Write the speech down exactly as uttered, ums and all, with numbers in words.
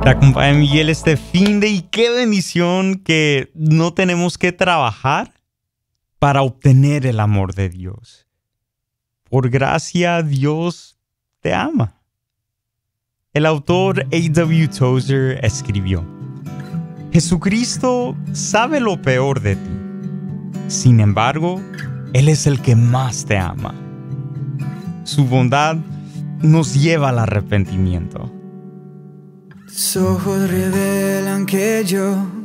Te acompaña Miguel este fin de y qué bendición que no tenemos que trabajar para obtener el amor de Dios. Por gracia, Dios te ama. El autor A W Tozer escribió: Jesucristo sabe lo peor de ti. Sin embargo, Él es el que más te ama. Su bondad nos lleva al arrepentimiento. Tus ojos revelan que yo